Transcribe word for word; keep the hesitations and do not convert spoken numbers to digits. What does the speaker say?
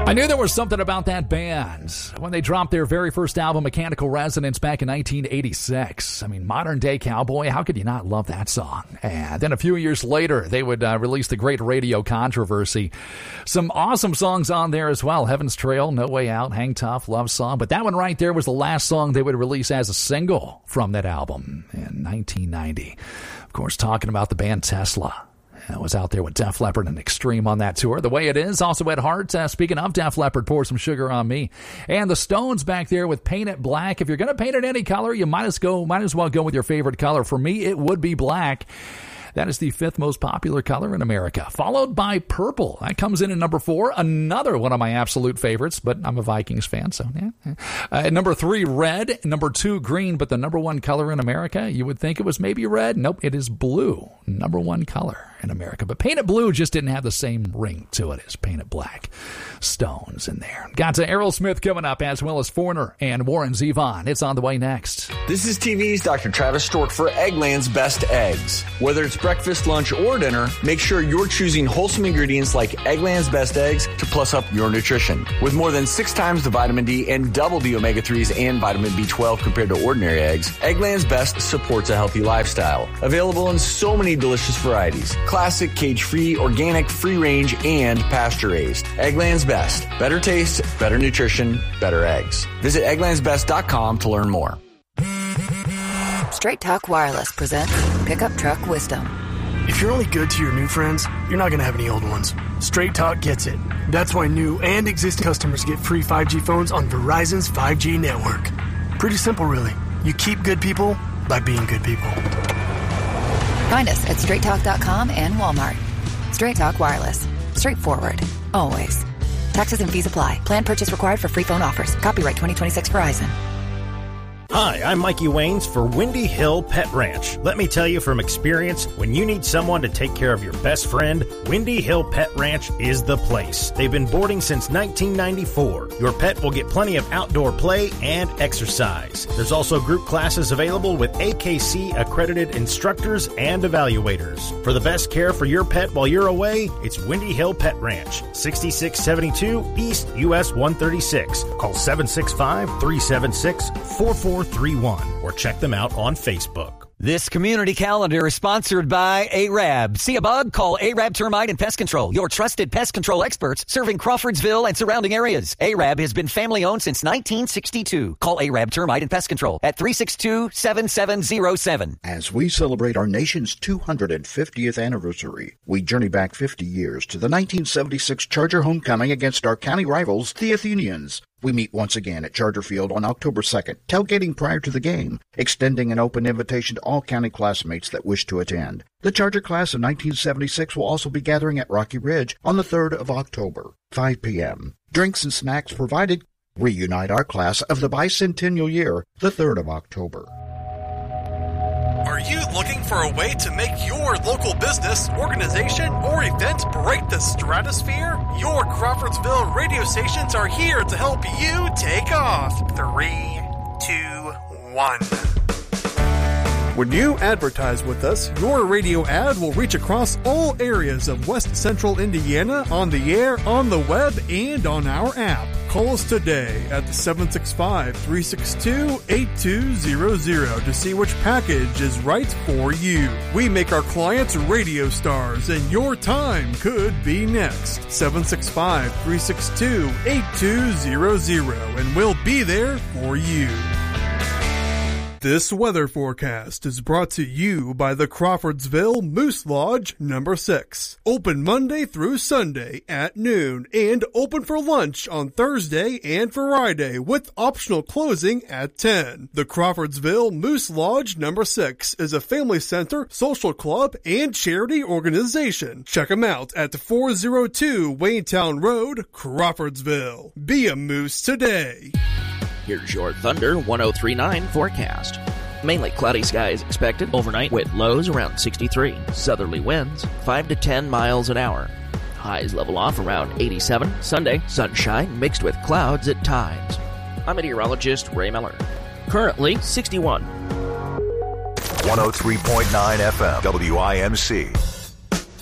I knew there was something about that band when they dropped their very first album, Mechanical Resonance, back in nineteen eighty-six. I mean, Modern Day Cowboy, how could you not love that song? And then a few years later, they would uh, release The Great Radio Controversy. Some awesome songs on there as well. Heaven's Trail, No Way Out, Hang Tough, Love Song. But that one right there was the last song they would release as a single from that album in nineteen ninety. Of course, talking about the band Tesla. I was out there with Def Leppard and Extreme on that tour. The Way It Is, also at Heart. Uh, speaking of Def Leppard, Pour Some Sugar on Me. And the Stones back there with Paint It Black. If you're going to paint it any color, you might as go, might as well go with your favorite color. For me, it would be black. That is the fifth most popular color in America, followed by purple. That comes in at number four, another one of my absolute favorites, but I'm a Vikings fan, so yeah. Uh, number three, red. Number two, green, but the number one color in America, you would think it was maybe red. Nope, it is blue, number one color in America. But Paint It Blue just didn't have the same ring to it as Paint It Black. Stones in there. Got to Aerosmith coming up, as well as Foreigner and Warren Zevon. It's on the way next. This is T V's Doctor Travis Stork for Eggland's Best Eggs. Whether it's breakfast, lunch, or dinner, make sure you're choosing wholesome ingredients like Eggland's Best Eggs to plus up your nutrition. With more than six times the vitamin D and double the omega threes and vitamin B twelve compared to ordinary eggs, Eggland's Best supports a healthy lifestyle. Available in so many delicious varieties. Classic, cage-free, organic, free-range, and pasture-raised. Eggland's Best. Better taste, better nutrition, better eggs. Visit egglands best dot com to learn more. Straight Talk Wireless presents Pickup Truck Wisdom. If you're only good to your new friends, you're not going to have any old ones. Straight Talk gets it. That's why new and existing customers get free five G phones on Verizon's five G network. Pretty simple, really. You keep good people by being good people. Find us at straight talk dot com and Walmart. Straight Talk Wireless. Straightforward. Always. Taxes and fees apply. Plan purchase required for free phone offers. Copyright twenty twenty-six Verizon. Hi, I'm Mikey Waynes for Windy Hill Pet Ranch. Let me tell you from experience, when you need someone to take care of your best friend, Windy Hill Pet Ranch is the place. They've been boarding since nineteen ninety-four. Your pet will get plenty of outdoor play and exercise. There's also group classes available with A K C accredited instructors and evaluators. For the best care for your pet while you're away, it's Windy Hill Pet Ranch, sixty-six seventy-two East U S one thirty-six. Call seven six five, three seven six, four four three one or check them out on Facebook. This community calendar is sponsored by A R A B. See a bug? Call A R A B Termite and Pest Control, your trusted pest control experts serving Crawfordsville and surrounding areas. A R A B has been family-owned since nineteen sixty-two. Call A R A B Termite and Pest Control at three six two, seven seven zero seven. As we celebrate our nation's two hundred fiftieth anniversary, we journey back fifty years to the nineteen seventy-six Charger homecoming against our county rivals, the Athenians. We meet once again at Charger Field on October second, tailgating prior to the game, extending an open invitation to all county classmates that wish to attend. The Charger class of nineteen seventy-six will also be gathering at Rocky Ridge on the third of October, five p.m. Drinks and snacks provided. Reunite our class of the bicentennial year, the third of October. Are you looking for a way to make your local business, organization, or event break the stratosphere? Your Crawfordsville radio stations are here to help you take off. Three, two, one. When you advertise with us, your radio ad will reach across all areas of West Central Indiana, on the air, on the web, and on our app. Call us today at seven six five, three six two, eight two zero zero to see which package is right for you. We make our clients radio stars, and your time could be next. seven six five, three six two, eight two zero zero, and we'll be there for you. This weather forecast is brought to you by the Crawfordsville Moose Lodge number six. Open Monday through Sunday at noon and open for lunch on Thursday and Friday with optional closing at ten. The Crawfordsville Moose Lodge number six is a family center, social club, and charity organization. Check them out at four oh two Waynetown Road, Crawfordsville. Be a moose today. Here's your Thunder one oh three point nine forecast. Mainly cloudy skies expected overnight with lows around sixty-three. Southerly winds five to ten miles an hour. Highs level off around eighty-seven. Sunday, sunshine mixed with clouds at times. I'm meteorologist Ray Miller. Currently sixty-one. one oh three point nine F M W I M C.